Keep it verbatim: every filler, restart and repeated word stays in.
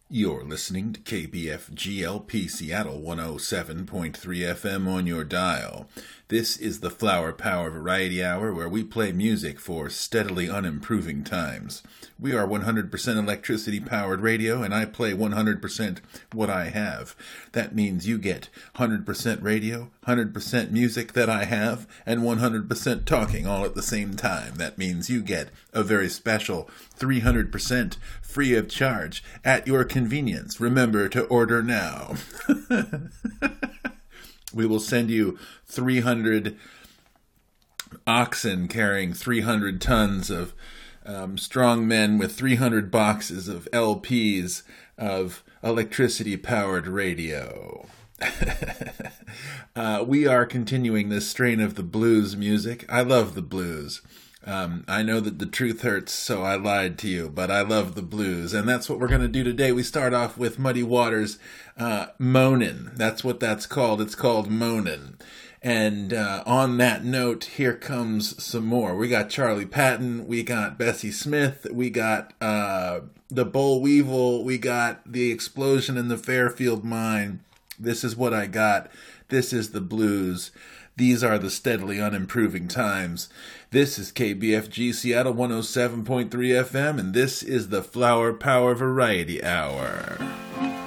You're listening to K B F G L P Seattle one oh seven point three F M on your dial. This is the Flower Power Variety Hour, where we play music for steadily unimproving times. We are one hundred percent electricity-powered radio, and I play one hundred percent what I have. That means you get one hundred percent radio, one hundred percent music that I have, and one hundred percent talking all at the same time. That means you get a very special three hundred percent free of charge at your convenience. Remember to order now. We will send you three hundred oxen carrying three hundred tons of um, strong men with three hundred boxes of L Ps of electricity-powered radio. uh, we are continuing this strain of the blues music. I love the blues. Um, I know that the truth hurts, so I lied to you, but I love the blues, and that's what we're going to do today. We start off with Muddy Waters, uh, Moanin'. That's what that's called. It's called Moanin'. And uh, on that note, here comes some more. We got Charlie Patton, we got Bessie Smith, we got uh, the Boll Weevil, we got the explosion in the Fairfield mine. This is what I got. This is the blues. These are the steadily unimproving times. This is K B F G Seattle one oh seven point three F M, and this is the Flower Power Variety Hour.